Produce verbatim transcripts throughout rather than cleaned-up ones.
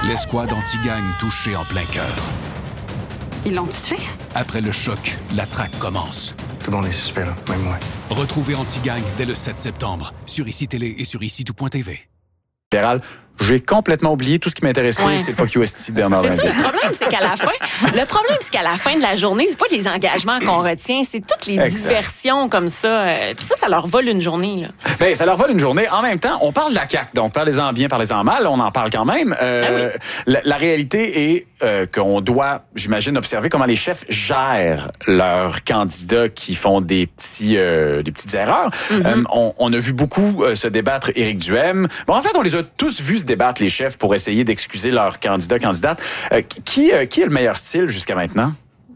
L'escouade anti-gang touchée en plein cœur. Ils l'ont tué? Après le choc, la traque commence. Tout le monde est suspect, là, même moi. Retrouvez Anti-Gang dès le sept septembre sur I C I Télé et sur ici tout point t v. Libéral. J'ai complètement oublié tout ce qui m'intéressait, ouais. C'est le Fuck You S T de Bernard C'est ça, Drinville. le problème, c'est qu'à la fin, le problème, c'est qu'à la fin de la journée, c'est pas les engagements qu'on retient, c'est toutes les exact. diversions comme ça. Puis ça, ça leur vole une journée, là. Ben, ça leur vole une journée. En même temps, on parle de la C A Q, donc parlez-en bien, parlez-en mal, on en parle quand même. Euh, ah oui. la, la réalité est euh, qu'on doit, j'imagine, observer comment les chefs gèrent leurs candidats qui font des petits, euh, des petites erreurs. Mm-hmm. Euh, on, on a vu beaucoup euh, se débattre Éric Duhaime. Bon, en fait, on les a tous vus se débattre, les chefs, pour essayer d'excuser leurs candidats, candidates. Euh, qui, euh, qui a le meilleur style jusqu'à maintenant?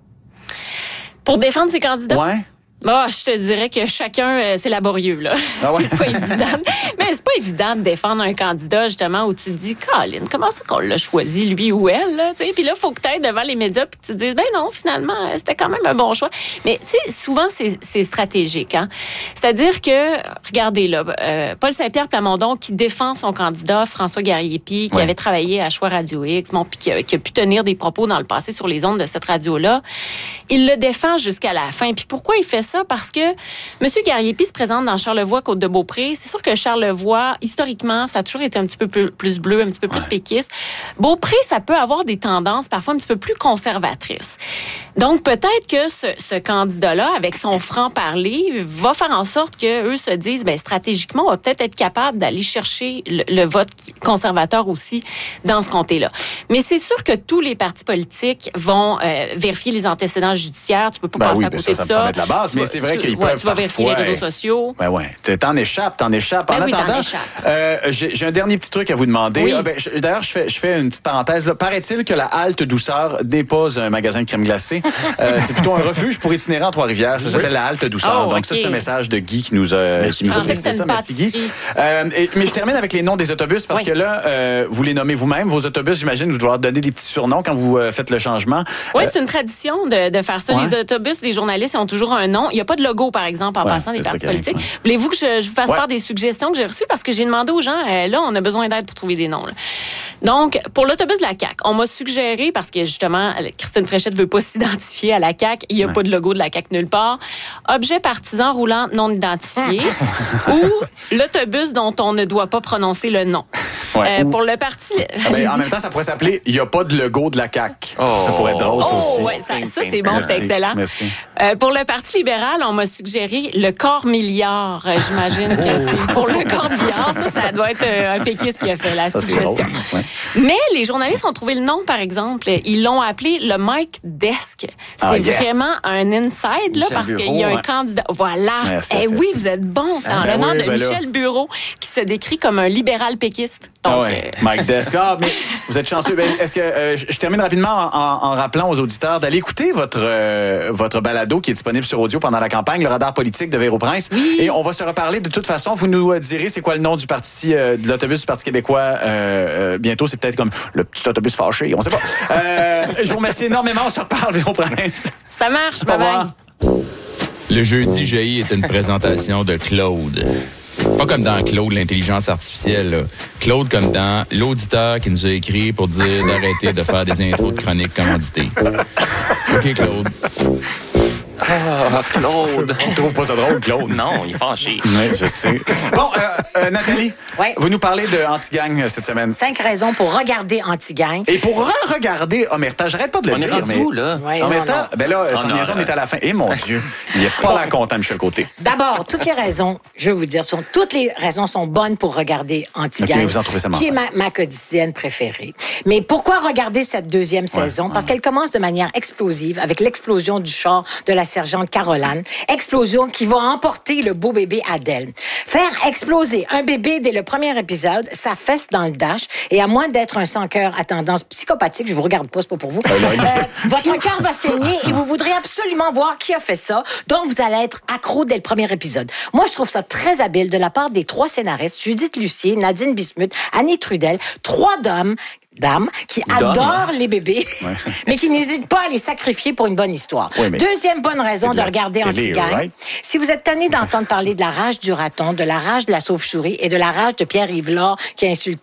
Pour défendre ses candidats? Ouais. Ah, oh, je te dirais que chacun, euh, c'est laborieux, là. Ah ouais? C'est pas évident. Mais c'est pas évident de défendre un candidat, justement, où tu te dis, Colin, comment ça qu'on l'a choisi, lui ou elle, là? Puis là, il faut que tu ailles devant les médias puis que tu te dises, ben non, finalement, c'était quand même un bon choix. Mais, tu sais, souvent, c'est, c'est stratégique, hein. C'est-à-dire que, regardez, là, euh, Paul Saint-Pierre Plamondon, qui défend son candidat, François Garriépi, qui ouais. avait travaillé à Choix Radio X, bon, puis qui a, qui a pu tenir des propos dans le passé sur les ondes de cette radio-là, il le défend jusqu'à la fin. Puis pourquoi il fait ça? Parce que M. Garriépi se présente dans Charlevoix, Côte-de-Beaupré. C'est sûr que Charlevoix, historiquement, ça a toujours été un petit peu plus bleu, un petit peu plus ouais. péquiste. Beaupré, ça peut avoir des tendances parfois un petit peu plus conservatrices. Donc, peut-être que ce, ce candidat-là, avec son franc-parler, va faire en sorte qu'eux se disent, ben stratégiquement, on va peut-être être capable d'aller chercher le, le vote conservateur aussi dans ce comté-là. Mais c'est sûr que tous les partis politiques vont euh, vérifier les antécédents judiciaires. Tu peux pas ben passer oui, à côté ça, de ça. ça. Me mettre la base, mais c'est vrai tu, qu'ils ouais, peuvent tu vas parfois... vérifier les réseaux sociaux. Ben ouais, t'en échappes, t'en échappes. Ben en oui, attendant, euh, j'ai, j'ai un dernier petit truc à vous demander. Oui. Ah, ben, je, d'ailleurs, je fais, je fais une petite parenthèse. Là. Paraît-il que la Halte Douceur n'est pas un magasin de crème glacée. euh, c'est plutôt un refuge pour itinérants à Trois-Rivières. Ça s'appelle oui. la Halte Douceur. Oh, Donc okay. ça, c'est un message de Guy qui nous a, qui nous a précisé ça. Merci Guy. Euh, et, mais je termine avec les noms des autobus parce oui. que là, euh, vous les nommez vous-même. Vos autobus, j'imagine, vous devez donner des petits surnoms quand vous euh, faites le changement. Oui, euh, c'est une tradition de, de faire ça. Ouais. Les autobus, les journalistes ont toujours un nom. Il n'y a pas de logo, par exemple, en ouais, passant des partis politiques. Ouais. Voulez-vous que je, je vous fasse ouais. part des suggestions que j'ai reçues? Parce que j'ai demandé aux gens, euh, là, on a besoin d'aide pour trouver des noms. Là. Donc, pour l'autobus de la C A Q, on m'a suggéré, parce que justement, Christine Fréchette ne veut pas s'identifier à la C A Q, il n'y a ouais. pas de logo de la C A Q nulle part, objet partisan roulant non identifié ou l'autobus dont on ne doit pas prononcer le nom. Ouais, euh, ou... Pour le parti... Ah ben, en même temps, ça pourrait s'appeler « Il n'y a pas de logo de la C A Q oh. ». Ça pourrait être drôle, ça oh, aussi. Ouais, ça, ça, c'est bon, Merci. c'est excellent. Merci. Euh, pour le Parti libéral, on m'a suggéré le corps milliard. Euh, j'imagine que c'est pour le corps milliard. Ça, ça doit être euh, un péquiste qui a fait la ça, suggestion. Ouais. Mais les journalistes ont trouvé le nom, par exemple. Ils l'ont appelé le Mike Desk. C'est ah, yes. vraiment un inside, là, parce qu'il y a un ouais. candidat. Voilà. Merci, eh oui, vous êtes bon. C'est en ah, l'honneur oui, de ben Michel là. Bureau, qui se décrit comme un libéral péquiste. Donc, ah ouais. euh... Mike Desk. Ah, mais vous êtes chanceux. Ben, est-ce que euh, je termine rapidement en, en, en rappelant aux auditeurs d'aller écouter votre euh, votre balado qui est disponible sur audio pendant la campagne, le radar politique de Véro Prince. Oui. Et on va se reparler de toute façon. Vous nous direz c'est quoi le nom du parti, euh, de l'autobus du Parti québécois. Euh, euh, bientôt, c'est peut-être comme le petit autobus fâché. On sait pas. Euh, je vous remercie énormément. On se reparle, Véro Prince. Ça marche. Bye bye. Le jeudi jaillit est une présentation de Claude. Pas comme dans Claude, l'intelligence artificielle. Là. Claude comme dans l'auditeur qui nous a écrit pour dire d'arrêter de faire des intros de chroniques commanditées. OK, Claude. Ah, Claude. On ne trouve pas ça drôle, Claude. Non, il est fâché. Oui, je sais. Bon, euh, euh, Nathalie, ouais. vous nous parlez de Anti-Gang cette semaine. Cinq raisons pour regarder Anti-Gang. Et pour re-regarder Omerta, j'arrête pas de le on dire. On est rendu mais... où, là? Ouais, Omerta, ben là, oh, son non, liaison, là. on est à la fin. Et mon Dieu, il n'est pas bon. L'air content, Michel Côté. D'abord, toutes les raisons, je vais vous dire, sont, toutes les raisons sont bonnes pour regarder Anti-Gang. Okay, vous en trouvez ça qui est ma, ma quotidienne préférée. Mais pourquoi regarder cette deuxième ouais. saison? Parce qu'elle commence de manière explosive avec l'explosion du char de la sergente Caroline. Explosion qui va emporter le beau bébé Adèle. Faire exploser un bébé dès le premier épisode, ça fesse dans le dash. Et à moins d'être un sans-cœur à tendance psychopathique, je vous regarde pas, c'est pas pour vous, euh, votre cœur va saigner et vous voudrez absolument voir qui a fait ça. Donc, vous allez être accro dès le premier épisode. Moi, je trouve ça très habile de la part des trois scénaristes, Judith Lucier, Nadine Bismuth, Annie Trudel, trois dames dames qui Dame. adorent les bébés, ouais. mais qui n'hésitent pas à les sacrifier pour une bonne histoire. Oui, Deuxième bonne raison de, de regarder Anti-Gang. Right? Si vous êtes tanné d'entendre parler de la rage du raton, de la rage de la chauve-souris et de la rage de Pierre Yvelard qui a insulté